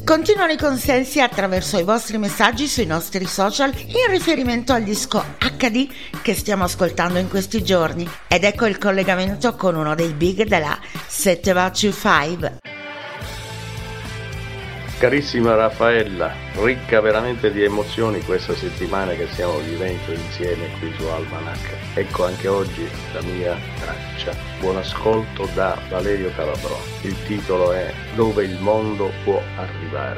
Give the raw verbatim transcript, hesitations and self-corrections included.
Continuano i consensi attraverso i vostri messaggi sui nostri social in riferimento al disco acca di che stiamo ascoltando in questi giorni. Ed ecco il collegamento con uno dei big della Set About You Five. Carissima Raffaella, ricca veramente di emozioni questa settimana che stiamo vivendo insieme qui su Almanac. Ecco anche oggi la mia traccia. Buon ascolto da Valerio Calabrò. Il titolo è Dove il mondo può arrivare.